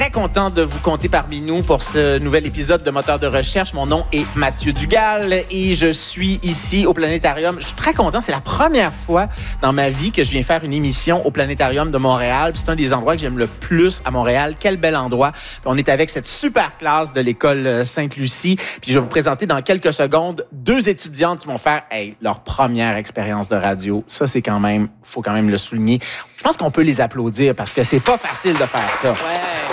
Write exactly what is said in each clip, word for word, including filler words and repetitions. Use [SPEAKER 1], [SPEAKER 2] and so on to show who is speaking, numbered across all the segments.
[SPEAKER 1] très content de vous compter parmi nous pour ce nouvel épisode de Moteur de recherche. Mon nom est Mathieu Dugal et je suis ici au Planétarium. Je suis très content. C'est la première fois dans ma vie que je viens faire une émission au Planétarium de Montréal. Puis c'est un des endroits que j'aime le plus à Montréal. Quel bel endroit. Puis on est avec cette super classe de l'école Sainte-Lucie. Puis je vais vous présenter dans quelques secondes deux étudiantes qui vont faire hey, leur première expérience de radio. Ça, c'est quand même, faut quand même le souligner. Je pense qu'on peut les applaudir parce que c'est pas facile de faire ça.
[SPEAKER 2] Ouais.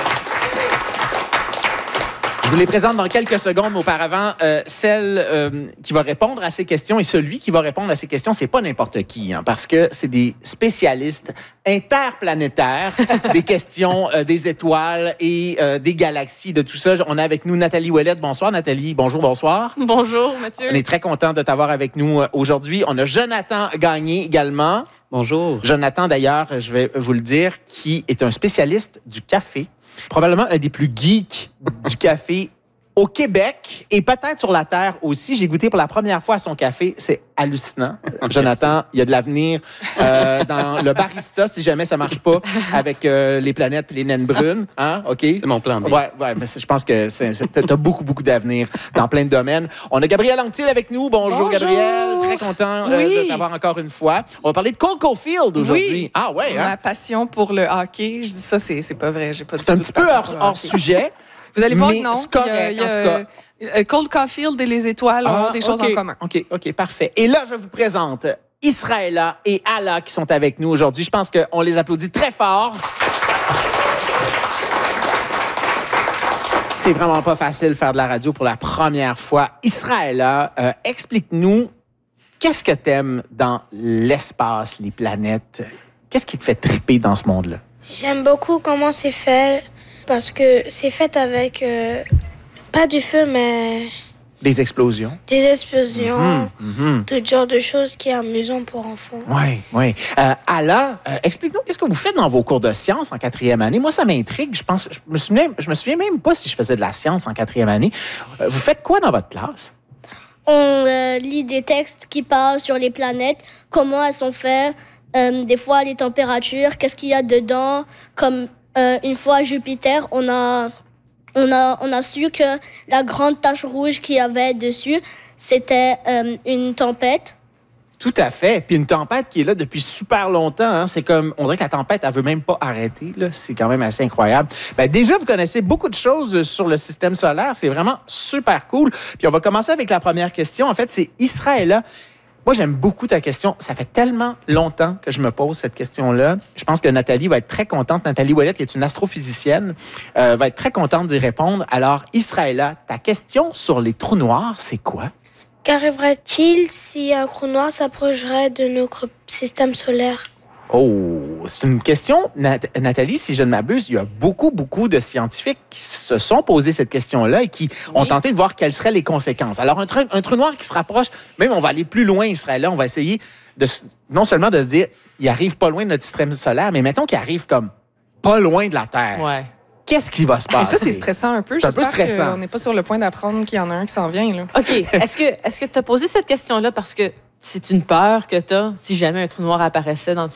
[SPEAKER 1] Je vous les présente dans quelques secondes. Auparavant, euh, celle euh, qui va répondre à ces questions et celui qui va répondre à ces questions, c'est pas n'importe qui, hein, parce que c'est des spécialistes interplanétaires des questions euh, des étoiles et euh, des galaxies, de tout ça. On a avec nous Nathalie Ouellette. Bonsoir, Nathalie. Bonjour, bonsoir.
[SPEAKER 2] Bonjour, Mathieu.
[SPEAKER 1] On est très content de t'avoir avec nous aujourd'hui. On a Jonathan Gagné également.
[SPEAKER 3] Bonjour.
[SPEAKER 1] Jonathan, d'ailleurs, je vais vous le dire, qui est un spécialiste du café. Probablement un des plus geeks du café au Québec et peut-être sur la Terre aussi. J'ai goûté pour la première fois à son café. C'est hallucinant. Jonathan, il y a de l'avenir euh, dans le barista, si jamais ça marche pas avec euh, les planètes et les naines brunes. Hein? OK?
[SPEAKER 3] C'est mon plan B.
[SPEAKER 1] Ouais, ouais, mais je pense que c'est, c'est, t'as beaucoup, beaucoup d'avenir dans plein de domaines. On a Gabrielle Anctil avec nous. Bonjour, Bonjour. Gabrielle. Très content euh,
[SPEAKER 2] oui.
[SPEAKER 1] de t'avoir encore une fois. On va parler de Cole Caulfield aujourd'hui.
[SPEAKER 2] Oui.
[SPEAKER 1] Ah ouais, hein?
[SPEAKER 2] Ma passion pour le hockey. Je dis ça, c'est, c'est pas vrai. J'ai pas
[SPEAKER 1] C'est un petit peu hors, hors sujet.
[SPEAKER 2] Vous allez voir
[SPEAKER 1] mais
[SPEAKER 2] que non.
[SPEAKER 1] C'est correct,
[SPEAKER 2] il y a, il y a,
[SPEAKER 1] en tout cas.
[SPEAKER 2] euh, Cole Caulfield et les étoiles
[SPEAKER 1] Ah,
[SPEAKER 2] ont des choses
[SPEAKER 1] okay.
[SPEAKER 2] en commun.
[SPEAKER 1] OK, OK, parfait. Et là, je vous présente Israëla et Alla qui sont avec nous aujourd'hui. Je pense qu'on les applaudit très fort. C'est vraiment pas facile de faire de la radio pour la première fois. Israëla, euh, explique-nous, qu'est-ce que t'aimes dans l'espace, les planètes? Qu'est-ce qui te fait triper dans ce monde-là?
[SPEAKER 4] J'aime beaucoup comment c'est fait, parce que c'est fait avec, euh, pas du feu, mais
[SPEAKER 1] Des explosions.
[SPEAKER 4] des explosions,
[SPEAKER 1] Mm-hmm.
[SPEAKER 4] tout genre de choses qui est amusant pour enfants.
[SPEAKER 1] Oui, oui. Euh, Alla, euh, explique-nous, qu'est-ce que vous faites dans vos cours de sciences en quatrième année? Moi, ça m'intrigue. Je pense, je me souviens, je me souviens même pas si je faisais de la science en quatrième année. Euh, vous faites quoi dans votre classe?
[SPEAKER 5] On euh, lit des textes qui parlent sur les planètes, comment elles sont faites, euh, des fois les températures, qu'est-ce qu'il y a dedans. Comme euh, une fois Jupiter, on a, on, a, on a su que la grande tache rouge qu'il y avait dessus, c'était euh, une tempête.
[SPEAKER 1] Tout à fait. Puis une tempête qui est là depuis super longtemps. Hein. C'est comme, on dirait que la tempête, elle veut même pas arrêter. Là. C'est quand même assez incroyable. Ben, déjà, vous connaissez beaucoup de choses sur le système solaire. C'est vraiment super cool. Puis on va commencer avec la première question. En fait, c'est Israëla. Moi, j'aime beaucoup ta question. Ça fait tellement longtemps que je me pose cette question-là. Je pense que Nathalie va être très contente. Nathalie Ouellette, qui est une astrophysicienne, euh, va être très contente d'y répondre. Alors, Israëla, ta question sur les trous noirs, c'est quoi?
[SPEAKER 4] Qu'arriverait-il si un trou noir s'approcherait de notre système solaire?
[SPEAKER 1] Oh, c'est une question, Nat- Nathalie, si je ne m'abuse, il y a beaucoup, beaucoup de scientifiques qui se sont posés cette question-là et qui oui. ont tenté de voir quelles seraient les conséquences. Alors, un, tr- un trou noir qui se rapproche, même on va aller plus loin, Israël, là, on va essayer de non seulement de se dire, il arrive pas loin de notre système solaire, mais mettons qu'il arrive comme pas loin de la Terre.
[SPEAKER 2] Ouais.
[SPEAKER 1] Qu'est-ce qui va se passer?
[SPEAKER 2] Et ça, c'est stressant un peu.
[SPEAKER 1] C'est un peu
[SPEAKER 2] J'espère
[SPEAKER 1] stressant.
[SPEAKER 2] qu'on n'est pas sur le point d'apprendre qu'il y en a un qui s'en vient. Là.
[SPEAKER 6] OK. Est-ce que est-ce que tu as posé cette question-là parce que c'est une peur que tu as si jamais un trou noir apparaissait dans